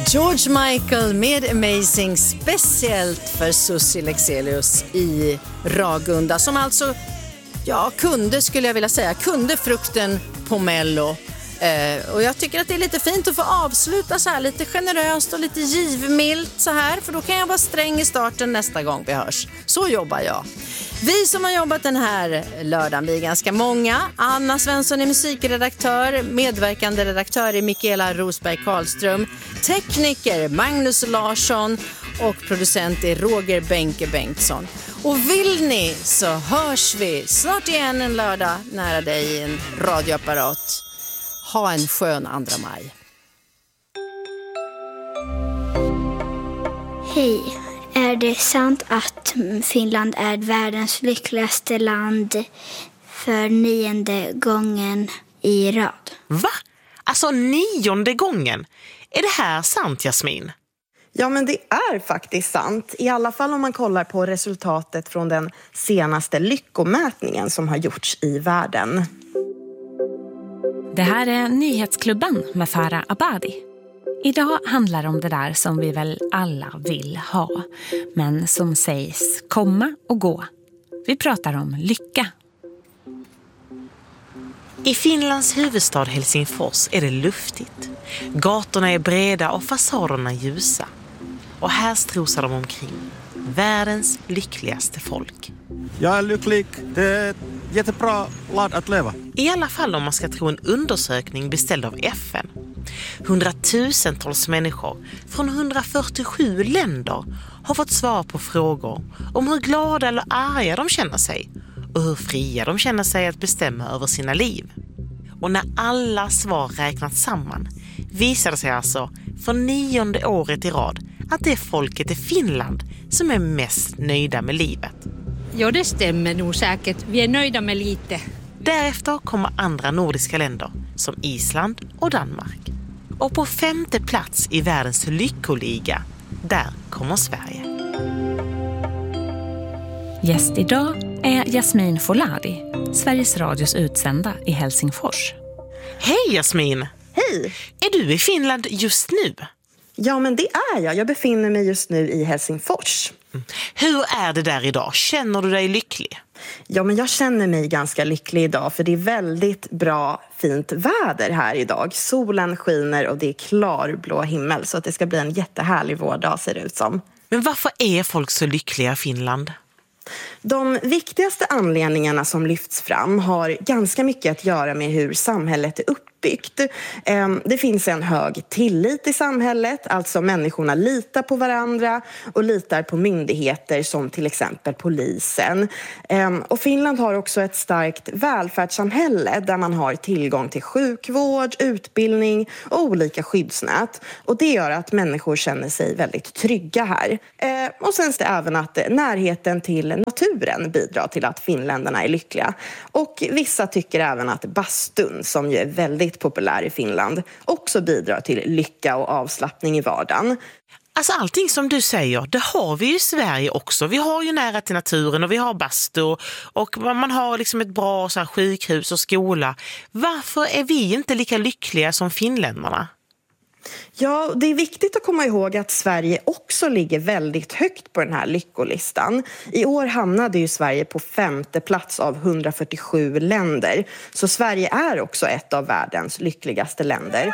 George Michael med Amazing, speciellt för Susie Lexelius i Ragunda, som alltså kunde frukten på Mello. Och jag tycker att det är lite fint att få avsluta så här lite generöst och lite givmilt så här, för då kan jag vara sträng i starten nästa gång vi hörs. Så jobbar jag. Vi som har jobbat den här lördagen, vi är ganska många. Anna Svensson är musikredaktör, medverkande redaktör är Mikaela Rosberg Karlström, tekniker Magnus Larsson och producent är Roger Benke Bengtsson. Och vill ni så hörs vi snart igen en lördag nära dig i en radioapparat. Ha en skön 2 maj. Hej, är det sant att Finland är världens lyckligaste land för 9:e gången i rad? Va? Alltså 9:e gången? Är det här sant, Jasmin? Ja, men det är faktiskt sant. I alla fall om man kollar på resultatet från den senaste lyckomätningen som har gjorts i världen. Det här är Nyhetsklubben med Farah Abadi. Idag handlar det om det där som vi väl alla vill ha, men som sägs komma och gå. Vi pratar om lycka. I Finlands huvudstad Helsingfors är det luftigt. Gatorna är breda och fasaderna ljusa. Och här strosar de omkring. Världens lyckligaste folk. Jag är lycklig. Det är ett jättebra land att leva. I alla fall om man ska tro en undersökning beställd av FN. 100,000-tals människor från 147 länder har fått svar på frågor om hur glada eller arga de känner sig och hur fria de känner sig att bestämma över sina liv. Och när alla svar räknats samman visar det sig alltså för 9:e året i rad att det är folket i Finland som är mest nöjda med livet. Ja, det stämmer nog säkert. Vi är nöjda med lite. Därefter kommer andra nordiska länder som Island och Danmark. Och på 5:e plats i världens lyckoliga, där kommer Sverige. Gäst idag är Jasmin Foladi, Sveriges Radios utsända i Helsingfors. Hej Jasmin! Hej! Är du i Finland just nu? Ja, men det är jag. Jag befinner mig just nu i Helsingfors. Hur är det där idag? Känner du dig lycklig? Ja, men jag känner mig ganska lycklig idag, för det är väldigt bra, fint väder här idag. Solen skiner och det är klarblå himmel, så att det ska bli en jättehärlig vårdag ser det ut som. Men varför är folk så lyckliga i Finland? De viktigaste anledningarna som lyfts fram har ganska mycket att göra med hur samhället är uppbyggt. Det finns en hög tillit i samhället, alltså människorna litar på varandra och litar på myndigheter som till exempel polisen. Och Finland har också ett starkt välfärdssamhälle där man har tillgång till sjukvård, utbildning och olika skyddsnät. Och det gör att människor känner sig väldigt trygga här. Och sen är det även att närheten till naturen bidrar till att finländarna är lyckliga. Och vissa tycker även att bastun, som ju är väldigt populär i Finland, också bidrar till lycka och avslappning i vardagen. Alltså allting som du säger, det har vi ju i Sverige också. Vi har ju nära till naturen och vi har bastu och man har liksom ett bra så här, sjukhus och skola. Varför är vi inte lika lyckliga som finländarna? Ja, det är viktigt att komma ihåg att Sverige också ligger väldigt högt på den här lyckolistan. I år hamnade ju Sverige på 5:e plats av 147 länder. Så Sverige är också ett av världens lyckligaste länder.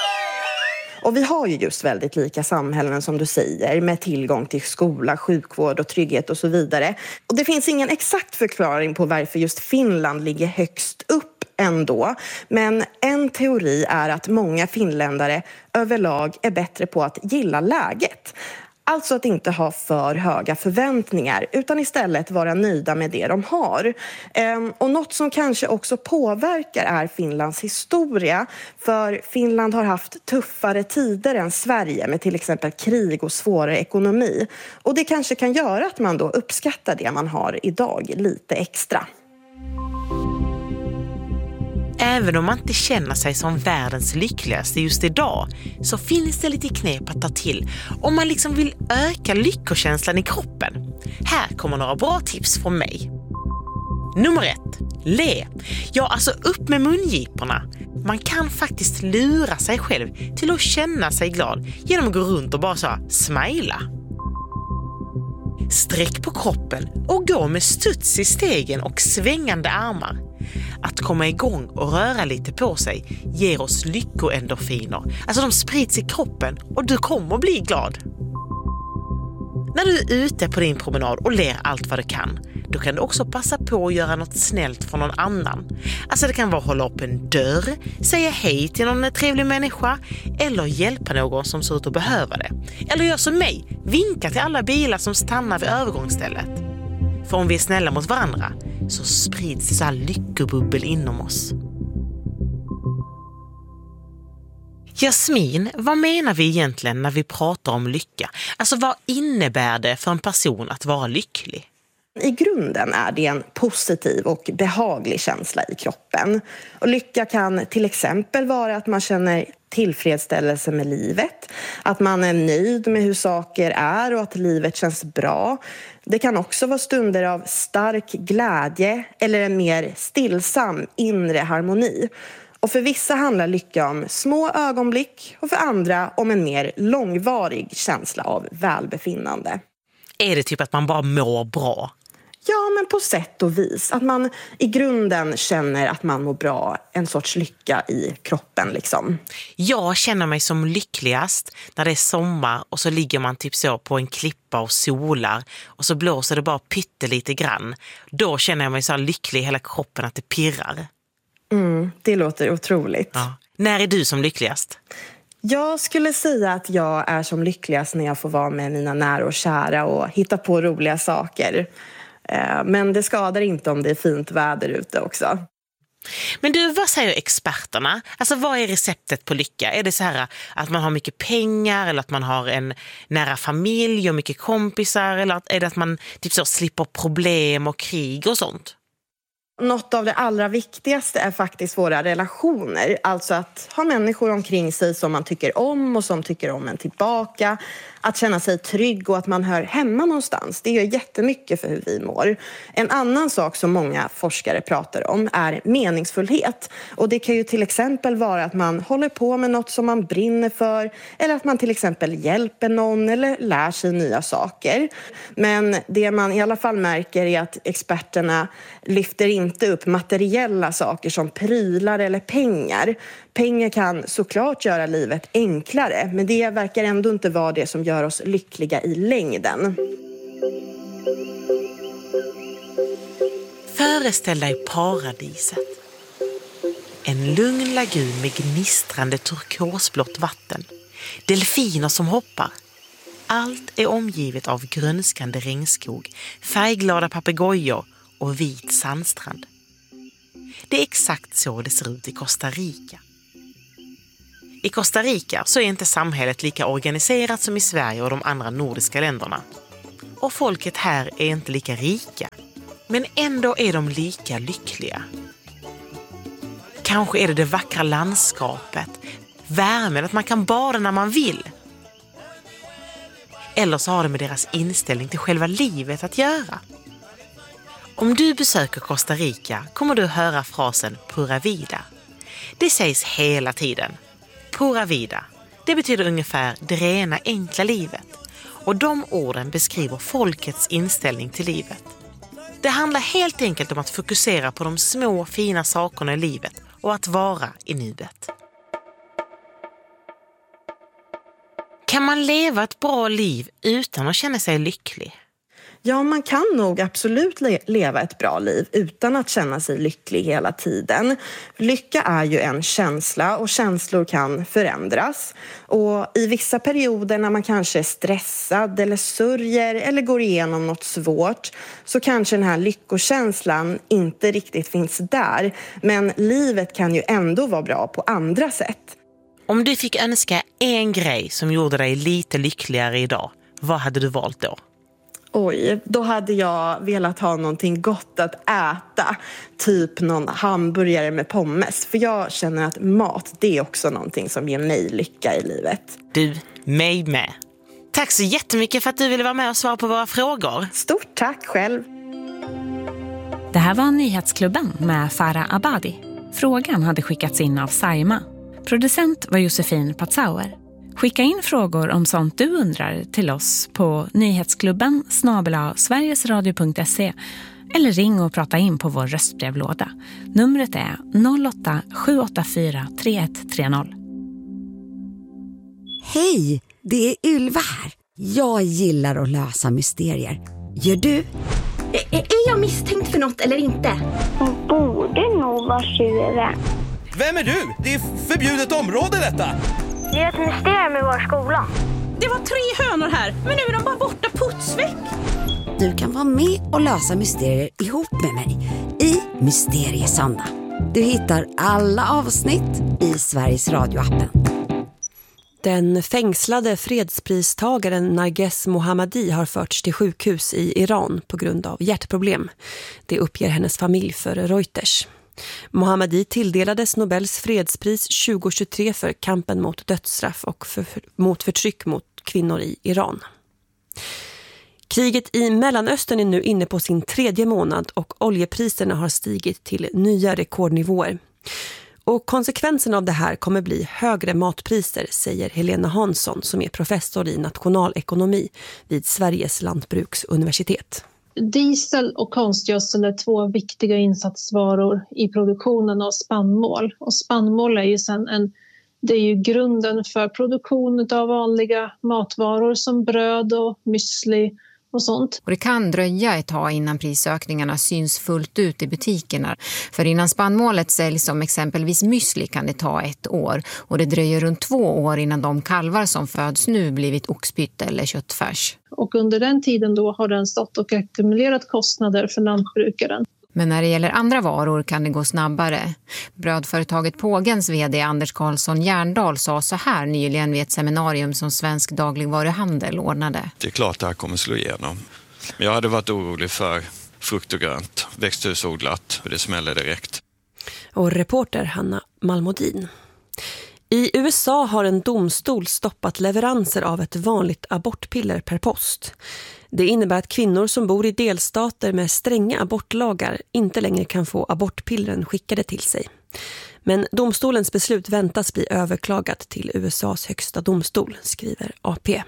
Och vi har ju just väldigt lika samhällen som du säger, med tillgång till skola, sjukvård och trygghet och så vidare. Och det finns ingen exakt förklaring på varför just Finland ligger högst upp ändå. Men en teori är att många finländare överlag är bättre på att gilla läget. Alltså att inte ha för höga förväntningar utan istället vara nöjda med det de har. Och något som kanske också påverkar är Finlands historia. För Finland har haft tuffare tider än Sverige med till exempel krig och svårare ekonomi. Och det kanske kan göra att man då uppskattar det man har idag lite extra. Även om man inte känner sig som världens lyckligaste just idag så finns det lite knep att ta till om man liksom vill öka lyckokänslan i kroppen. Här kommer några bra tips från mig. Nummer 1. Le. Ja, alltså upp med mungiporna. Man kan faktiskt lura sig själv till att känna sig glad genom att gå runt och bara så smila. Sträck på kroppen och gå med studs i stegen och svängande armar. Att komma igång och röra lite på sig ger oss lyckoendorfiner. Alltså de sprids i kroppen och du kommer bli glad. När du är ute på din promenad och ler allt vad du kan, då kan du också passa på att göra något snällt för någon annan. Alltså det kan vara att hålla upp en dörr, säga hej till någon trevlig människa eller hjälpa någon som ser ut att behöva det. Eller gör som mig, vinka till alla bilar som stannar vid övergångsstället. För om vi är snälla mot varandra så sprids det så här lyckobubbel inom oss. Jasmin, vad menar vi egentligen när vi pratar om lycka? Alltså vad innebär det för en person att vara lycklig? I grunden är det en positiv och behaglig känsla i kroppen. Och lycka kan till exempel vara att man känner tillfredsställelse med livet, att man är nöjd med hur saker är och att livet känns bra. Det kan också vara stunder av stark glädje eller en mer stillsam inre harmoni. Och för vissa handlar lycka om små ögonblick och för andra om en mer långvarig känsla av välbefinnande. Är det typ att man bara mår bra? Ja, men på sätt och vis. Att man i grunden känner att man mår bra. En sorts lycka i kroppen liksom. Jag känner mig som lyckligast när det är sommar och så ligger man typ så på en klippa och solar och så blåser det bara pyttelite grann. Då känner jag mig så lycklig i hela kroppen att det pirrar. Det låter otroligt. Ja. När är du som lyckligast? Jag skulle säga att jag är som lyckligast när jag får vara med mina nära och kära och hitta på roliga saker. Men det skadar inte om det är fint väder ute också. Men du, vad säger experterna? Alltså vad är receptet på lycka? Är det så här att man har mycket pengar eller att man har en nära familj och mycket kompisar? Eller är det att man typ så slipper problem och krig och sånt? Något av det allra viktigaste är faktiskt våra relationer. Alltså att ha människor omkring sig som man tycker om och som tycker om en tillbaka. Att känna sig trygg och att man hör hemma någonstans. Det gör jättemycket för hur vi mår. En annan sak som många forskare pratar om är meningsfullhet. Och det kan ju till exempel vara att man håller på med något som man brinner för. Eller att man till exempel hjälper någon eller lär sig nya saker. Men det man i alla fall märker är att experterna lyfter inte upp materiella saker som prylar eller pengar. Pengar kan såklart göra livet enklare, men det verkar ändå inte vara det som gör oss lyckliga i längden. Föreställ dig paradiset. En lugn lagun med gnistrande turkosblått vatten. Delfiner som hoppar. Allt är omgivet av grönskande regnskog, färgglada papegojor och vit sandstrand. Det är exakt så det ser ut i Costa Rica. I Costa Rica så är inte samhället lika organiserat som i Sverige och de andra nordiska länderna. Och folket här är inte lika rika. Men ändå är de lika lyckliga. Kanske är det vackra landskapet, värmen, att man kan bada när man vill. Eller så har det med deras inställning till själva livet att göra. Om du besöker Costa Rica kommer du höra frasen pura vida. Det sägs hela tiden. Pura vida. Det betyder ungefär det rena enkla livet. Och de orden beskriver folkets inställning till livet. Det handlar helt enkelt om att fokusera på de små fina sakerna i livet och att vara i nuet. Kan man leva ett bra liv utan att känna sig lycklig? Ja, man kan nog absolut leva ett bra liv utan att känna sig lycklig hela tiden. Lycka är ju en känsla och känslor kan förändras. Och i vissa perioder när man kanske är stressad eller sörjer eller går igenom något svårt så kanske den här lyckokänslan inte riktigt finns där. Men livet kan ju ändå vara bra på andra sätt. Om du fick önska en grej som gjorde dig lite lyckligare idag, vad hade du valt då? Oj, då hade jag velat ha någonting gott att äta. Typ någon hamburgare med pommes. För jag känner att mat, det är också någonting som ger mig lycka i livet. Du, mig med. Tack så jättemycket för att du ville vara med och svara på våra frågor. Stort tack själv. Det här var Nyhetsklubben med Farah Abadi. Frågan hade skickats in av Saima. Producent var Josefin Patzauer. Skicka in frågor om sånt du undrar till oss på nyhetsklubben@sverigesradio.se eller ring och prata in på vår röstbrevlåda. Numret är 08 784 3130. Hej, det är Ylva här. Jag gillar att lösa mysterier. Gör du? Är jag misstänkt för något eller inte? Borde nog vara tjuven. Vem är du? Det är förbjudet område detta. Det är ett mysterium i vår skola. Det var 3 hönor här, men nu är de bara borta putsväck. Du kan vara med och lösa mysterier ihop med mig i Mysteriesöndag. Du hittar alla avsnitt i Sveriges Radio-appen. Den fängslade fredspristagaren Narges Mohammadi har förts till sjukhus i Iran på grund av hjärtproblem. Det uppger hennes familj för Reuters. Mohammadi tilldelades Nobels fredspris 2023 för kampen mot dödsstraff och mot förtryck mot kvinnor i Iran. Kriget i Mellanöstern är nu inne på sin 3:e månad och oljepriserna har stigit till nya rekordnivåer. Och konsekvensen av det här kommer bli högre matpriser, säger Helena Hansson som är professor i nationalekonomi vid Sveriges lantbruksuniversitet. Diesel och konstgödsel är 2 viktiga insatsvaror i produktionen av spannmål. Och spannmål är ju det är ju grunden för produktion av vanliga matvaror som bröd och müsli och sånt. Och det kan dröja ett tag innan prisökningarna syns fullt ut i butikerna. För innan spannmålet säljs som exempelvis müsli kan det ta 1 år. Och det dröjer runt 2 år innan de kalvar som föds nu blivit oxpytt eller köttfärs. Och under den tiden då har den stått och ackumulerat kostnader för lantbrukaren. Men när det gäller andra varor kan det gå snabbare. Brödföretaget Pågens vd Anders Karlsson Järndal sa så här nyligen vid ett seminarium som Svensk dagligvaruhandel ordnade. Det är klart det här kommer slå igenom. Men jag hade varit orolig för frukt och grönt, växthusodlat, för det smäller direkt. Och reporter Hanna Malmodin. I USA har en domstol stoppat leveranser av ett vanligt abortpiller per post. Det innebär att kvinnor som bor i delstater med stränga abortlagar inte längre kan få abortpillren skickade till sig. Men domstolens beslut väntas bli överklagat till USAs högsta domstol, skriver AP.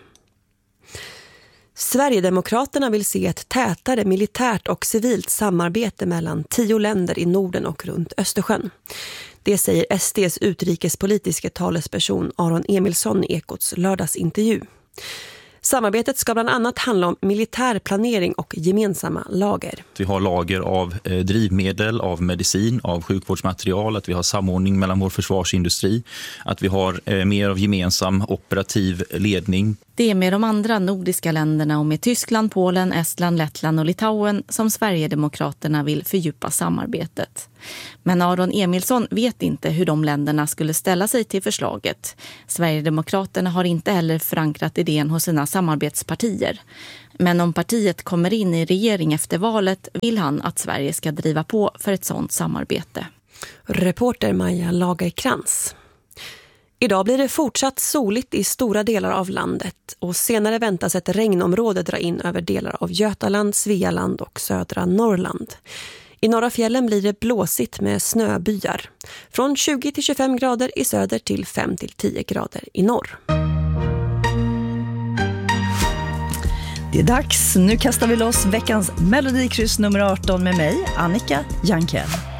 Sverigedemokraterna vill se ett tätare militärt och civilt samarbete mellan 10 länder i Norden och runt Östersjön. Det säger SDs utrikespolitiska talesperson Aron Emilsson i Ekots lördagsintervju. Samarbetet ska bland annat handla om militär planering och gemensamma lager. Vi har lager av drivmedel, av medicin, av sjukvårdsmaterial, att vi har samordning mellan vår försvarsindustri, att vi har mer av gemensam operativ ledning. Det är med de andra nordiska länderna och med Tyskland, Polen, Estland, Lettland och Litauen som Sverigedemokraterna vill fördjupa samarbetet. Men Aron Emilsson vet inte hur de länderna skulle ställa sig till förslaget. Sverigedemokraterna har inte heller förankrat idén hos sina samarbetspartier. Men om partiet kommer in i regering efter valet vill han att Sverige ska driva på för ett sådant samarbete. Reporter Maja Lagerkrans. Idag blir det fortsatt soligt i stora delar av landet och senare väntas ett regnområde dra in över delar av Götaland, Svealand och södra Norrland. I norra fjällen blir det blåsigt med snöbyar. Från 20 till 25 grader i söder till 5 till 10 grader i norr. Det är dags. Nu kastar vi loss veckans Melodikryss nummer 18 med mig, Annika Jankell.